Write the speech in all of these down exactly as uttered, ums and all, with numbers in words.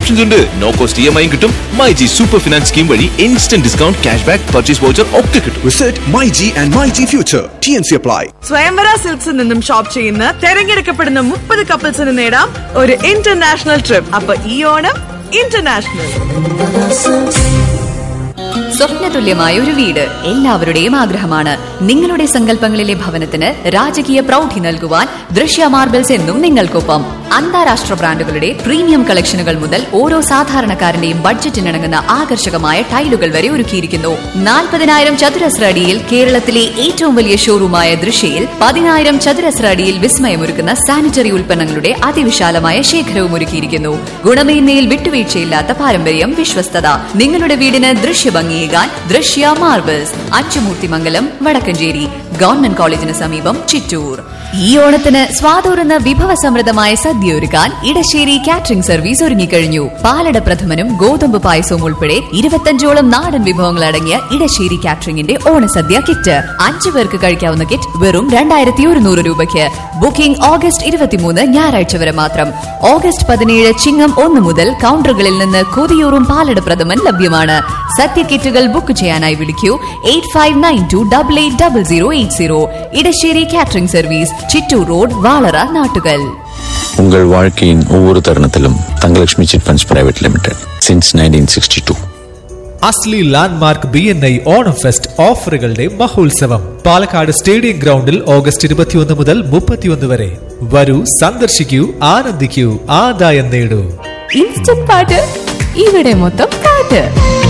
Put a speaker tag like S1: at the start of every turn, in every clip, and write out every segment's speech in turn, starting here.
S1: Options ഉണ്ട്. No cost E M I കിട്ടും. MyG super finance scheme വഴി instant discount, cash back, purchase voucher ഒക്കെ കിട്ടും.
S2: Visit myG and myG future. T N C apply.
S3: സ്വയംവര സിൽക്സിൽ നിന്നും shop ചെയ്യുന്ന തെരഞ്ഞെടുക്കപ്പെടുന്ന മുപ്പത് കപ്പിൾസിന് നേടാം ഒരു ഇന്റർനാഷണൽ ട്രിപ്പ്. അപ്പൊ ഈ ഓണം ഇന്റർനാഷണൽ.
S4: സ്വപ്നതുല്യമായ ഒരു വീട് എല്ലാവരുടെയും ആഗ്രഹമാണ്. നിങ്ങളുടെ സങ്കല്പങ്ങളിലെ ഭവനത്തിന് രാജകീയ പ്രൗഢി നൽകുവാൻ ദൃശ്യ മാർബിൾസ് എന്നും നിങ്ങൾക്കൊപ്പം. അന്താരാഷ്ട്ര ബ്രാൻഡുകളുടെ പ്രീമിയം കളക്ഷനുകൾ മുതൽ ഓരോ സാധാരണക്കാരന്റെയും ബഡ്ജറ്റിനിണങ്ങുന്ന ആകർഷകമായ ടൈലുകൾ വരെ ഒരുക്കിയിരിക്കുന്നു. നാൽപ്പതിനായിരം ചതുരശ്ര അടിയിൽ കേരളത്തിലെ ഏറ്റവും വലിയ ഷോറൂമായ ദൃശ്യയിൽ പതിനായിരം ചതുരശ്ര അടിയിൽ വിസ്മയമൊരുക്കുന്ന സാനിറ്ററി ഉൽപ്പന്നങ്ങളുടെ അതിവിശാലമായ ശേഖരവും ഒരുക്കിയിരിക്കുന്നു. ഗുണമേന്മയിൽ വിട്ടുവീഴ്ചയില്ലാത്ത പാരമ്പര്യം, വിശ്വസ്തത. നിങ്ങളുടെ വീടിന് ദൃശ്യഭംഗിയേകാൻ ദൃശ്യ മാർബിൾസ്, അച്ചുമൂർത്തിമംഗലം, വടക്കഞ്ചേരി. ഗവൺമെന്റ് കോളേജിന് സമീപം, ചിറ്റൂർ. ഈ ഓണത്തിന് സ്വാതൂറുന്ന വിഭവസമൃദ്ധമായ സദ്യ ഒരുക്കാൻ ഇടശ്ശേരി കാറ്ററിംഗ് സർവീസ് ഒരുങ്ങിക്കഴിഞ്ഞു. പാലട പ്രഥമനും ഗോതമ്പ് പായസവും ഉൾപ്പെടെ ഇരുപത്തഞ്ചോളം നാടൻ വിഭവങ്ങൾ അടങ്ങിയ ഇടശ്ശേരി കാറ്ററിംഗിന്റെ ഓണസദ്യ കിറ്റ്. അഞ്ചു പേർക്ക് കഴിക്കാവുന്ന കിറ്റ് വെറും രണ്ടായിരത്തി ഒരുന്നൂറ് രൂപയ്ക്ക്. ബുക്കിംഗ് ഓഗസ്റ്റ് ഇരുപത്തിമൂന്ന് ഞായറാഴ്ച വരെ മാത്രം. ഓഗസ്റ്റ് പതിനേഴ് ചിങ്ങം ഒന്ന് മുതൽ കൗണ്ടറുകളിൽ നിന്ന് കൊതിയൂറും പാലട പ്രഥമൻ ലഭ്യമാണ്. സദ്യ കിറ്റുകൾ ബുക്ക് ചെയ്യാനായി വിളിക്കൂ eight five nine to double eight double zero eight zero. Edasseri catering service, Chittur road, Valara, Nattukal.
S5: உங்கள் வாழ்க்கையின் ஒவ்வொரு தருணத்திலும் Thangalakshmi chit funds private limited since nineteen sixty to.
S6: Asli landmark B N I Onam fest ഓഫറുകളുടെ മഹോത്സവം പാലക്കാട് സ്റ്റേഡിയം ഗ്രൗണ്ടിൽ ഓഗസ്റ്റ് ഇരുപത്തിയൊന്ന് മുതൽ മുപ്പത്തിയൊന്ന് വരെ. വരൂ, സന്ദർശിക്കൂ, ആനന്ദിക്കൂ, ആദായം നേടൂ.
S4: ഇൻസ്റ്റന്റ് പാട്ട്, ഇവിടെ മൊത്തം പാട്ട്.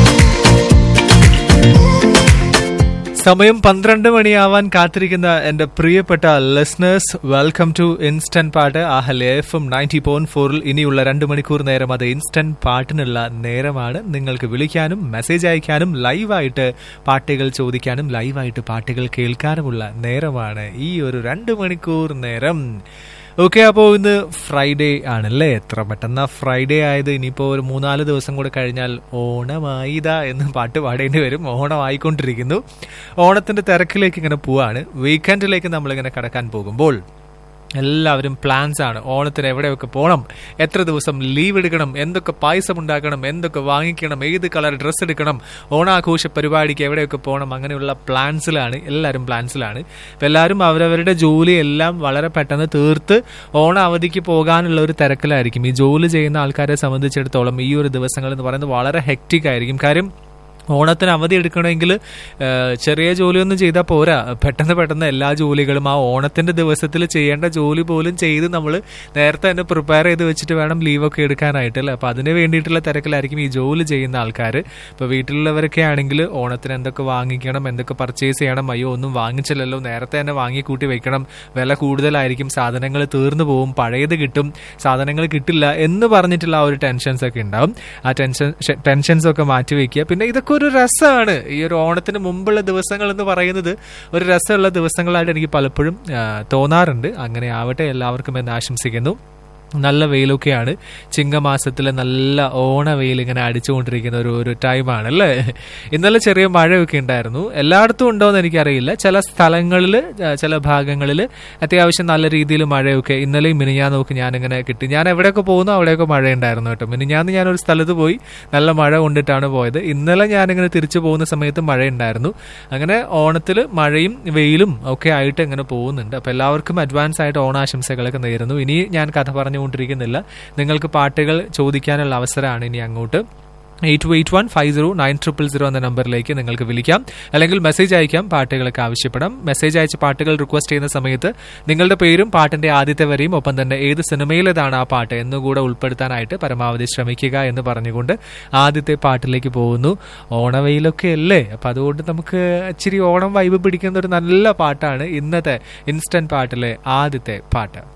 S6: സമയം പന്ത്രണ്ട് മണിയാവാൻ കാത്തിരിക്കുന്ന എന്റെ പ്രിയപ്പെട്ട ലിസണേഴ്സ്, വെൽക്കം ടു ഇൻസ്റ്റന്റ് പാട്ട്. Ahalya F M ninety point ഫോറിൽ ഇനിയുള്ള രണ്ട് മണിക്കൂർ നേരം അത് ഇൻസ്റ്റന്റ് പാട്ടിനുള്ള നേരമാണ്. നിങ്ങൾക്ക് വിളിക്കാനും മെസ്സേജ് അയക്കാനും ലൈവായിട്ട് പാട്ടുകൾ ചോദിക്കാനും ലൈവായിട്ട് പാട്ടുകൾ കേൾക്കാനുമുള്ള നേരമാണ് ഈ ഒരു രണ്ട് മണിക്കൂർ നേരം. ഓക്കെ, അപ്പോൾ ഇന്ന് ഫ്രൈഡേ ആണല്ലേ. എത്ര പെട്ടെന്ന് ഫ്രൈഡേ ആയത്. ഇനിയിപ്പോൾ ഒരു മൂന്നാല് ദിവസം കൂടെ കഴിഞ്ഞാൽ ഓണമായിതാ എന്ന് പാട്ട് പാടേണ്ടി വരും. ഓണമായിക്കൊണ്ടിരിക്കുന്നു. ഓണത്തിന്റെ തിരക്കിലേക്ക് ഇങ്ങനെ പോവാണ്. വീക്കെൻഡിലേക്ക് നമ്മളിങ്ങനെ കടക്കാൻ പോകുമ്പോൾ എല്ലാവരും പ്ലാൻസ് ആണ്. ഓണത്തിന് എവിടെയൊക്കെ പോകണം, എത്ര ദിവസം ലീവ് എടുക്കണം, എന്തൊക്കെ പായസം ഉണ്ടാക്കണം, എന്തൊക്കെ വാങ്ങിക്കണം, ഏത് കളർ ഡ്രസ്സ് എടുക്കണം, ഓണാഘോഷ പരിപാടിക്ക് എവിടെയൊക്കെ പോകണം, അങ്ങനെയുള്ള പ്ലാൻസിലാണ്. എല്ലാവരും പ്ലാൻസിലാണ്. അപ്പം എല്ലാവരും അവരവരുടെ ജോലി എല്ലാം വളരെ പെട്ടെന്ന് തീർത്ത് ഓണ അവധിക്ക് പോകാനുള്ള ഒരു തിരക്കിലായിരിക്കും. ഈ ജോലി ചെയ്യുന്ന ആൾക്കാരെ സംബന്ധിച്ചിടത്തോളം ഈ ഒരു ദിവസങ്ങൾ എന്ന് പറയുന്നത് വളരെ ഹെക്റ്റിക് ആയിരിക്കും. കാര്യം ഓണത്തിന് അവധി എടുക്കണമെങ്കിൽ ചെറിയ ജോലിയൊന്നും ചെയ്താൽ പോരാ. പെട്ടെന്ന് പെട്ടെന്ന് എല്ലാ ജോലികളും ആ ഓണത്തിന്റെ ദിവസത്തിൽ ചെയ്യേണ്ട ജോലി പോലും ചെയ്ത് നമ്മൾ നേരത്തെ തന്നെ പ്രിപ്പയർ ചെയ്ത് വെച്ചിട്ട് വേണം ലീവൊക്കെ എടുക്കാനായിട്ട് അല്ലേ. അപ്പോൾ അതിന് വേണ്ടിയിട്ടുള്ള തിരക്കിലായിരിക്കും ഈ ജോലി ചെയ്യുന്ന ആൾക്കാർ. ഇപ്പോൾ വീട്ടിലുള്ളവരൊക്കെ ആണെങ്കിൽ ഓണത്തിന് എന്തൊക്കെ വാങ്ങിക്കണം, എന്തൊക്കെ പർച്ചേസ് ചെയ്യണം, അയ്യോ ഒന്നും വാങ്ങിച്ചില്ലല്ലോ, നേരത്തെ തന്നെ വാങ്ങിക്കൂട്ടി വെക്കണം, വില കൂടുതലായിരിക്കും, സാധനങ്ങൾ തീർന്നു പോവും, പഴയത് കിട്ടും, സാധനങ്ങൾ കിട്ടില്ല എന്ന് പറഞ്ഞിട്ടുള്ള ആ ഒരു ടെൻഷൻസ് ഒക്കെ ഉണ്ടാവും. ആ ടെൻഷൻ ടെൻഷൻസ് ഒക്കെ മാറ്റി വയ്ക്കുക. പിന്നെ ഇതൊക്കെ ഒരു രസമാണ്. ഈ ഒരു ഓണത്തിന് മുമ്പുള്ള ദിവസങ്ങൾ എന്ന് പറയുന്നത് ഒരു രസമുള്ള ദിവസങ്ങളായിട്ട് എനിക്ക് പലപ്പോഴും തോന്നാറുണ്ട്. അങ്ങനെ ആവട്ടെ എല്ലാവർക്കും എന്ന് ആശംസിക്കുന്നു. നല്ല വെയിലൊക്കെയാണ്. ചിങ്ങമാസത്തിൽ നല്ല ഓണ വെയിൽ ഇങ്ങനെ അടിച്ചുകൊണ്ടിരിക്കുന്ന ഒരു ഒരു ടൈമാണ് അല്ലേ. ഇന്നലെ ചെറിയ മഴയൊക്കെ ഉണ്ടായിരുന്നു. എല്ലായിടത്തും ഉണ്ടോയെന്ന് എനിക്കറിയില്ല. ചില സ്ഥലങ്ങളിൽ, ചില ഭാഗങ്ങളിൽ അത്യാവശ്യം നല്ല രീതിയിൽ മഴയൊക്കെ ഇന്നലെയും മിനിഞ്ഞാന്നൊക്കെ ഞാനിങ്ങനെ കിട്ടി. ഞാൻ എവിടെയൊക്കെ പോകുന്നു അവിടെയൊക്കെ മഴ ഉണ്ടായിരുന്നു കേട്ടോ. മിനിഞ്ഞാന്ന് ഞാനൊരു സ്ഥലത്ത് പോയി നല്ല മഴ കൊണ്ടിട്ടാണ് പോയത്. ഇന്നലെ ഞാനിങ്ങനെ തിരിച്ചു പോകുന്ന സമയത്ത് മഴ ഉണ്ടായിരുന്നു. അങ്ങനെ ഓണത്തിൽ മഴയും വെയിലും ഒക്കെ ആയിട്ട് ഇങ്ങനെ പോകുന്നുണ്ട്. അപ്പോൾ എല്ലാവർക്കും അഡ്വാൻസ് ആയിട്ട് ഓണാശംസകളൊക്കെ നേരുന്നു. ഇനി ഞാൻ കഥ പറഞ്ഞു കൊണ്ടിരിക്കുന്നില്ല. നിങ്ങൾക്ക് പാട്ടുകൾ ചോദിക്കാനുള്ള അവസരമാണ് ഇനി അങ്ങോട്ട്. Eight to eight one five zero nine triple zero എന്ന നമ്പറിലേക്ക് നിങ്ങൾക്ക് വിളിക്കാം, അല്ലെങ്കിൽ മെസ്സേജ് അയക്കാം. പാട്ടുകളൊക്കെ ആവശ്യപ്പെടാം. മെസ്സേജ് അയച്ച് പാട്ടുകൾ റിക്വസ്റ്റ് ചെയ്യുന്ന സമയത്ത് നിങ്ങളുടെ പേരും പാട്ടിന്റെ ആദ്യത്തെ വരിയും ഒപ്പം തന്നെ ഏത് സിനിമയിലേതാണ് ആ പാട്ട് എന്നുകൂടെ ഉൾപ്പെടുത്താനായിട്ട് പരമാവധി ശ്രമിക്കുക എന്ന് പറഞ്ഞുകൊണ്ട് ആദ്യത്തെ പാട്ടിലേക്ക് പോകുന്നു. ഓണവെയിലൊക്കെ അല്ലേ, അപ്പം അതുകൊണ്ട് നമുക്ക് ഇച്ചിരി ഓണം വൈബ് പിടിക്കുന്ന ഒരു നല്ല പാട്ടാണ് ഇന്നത്തെ ഇൻസ്റ്റന്റ് പാട്ടിലെ ആദ്യത്തെ പാട്ട്.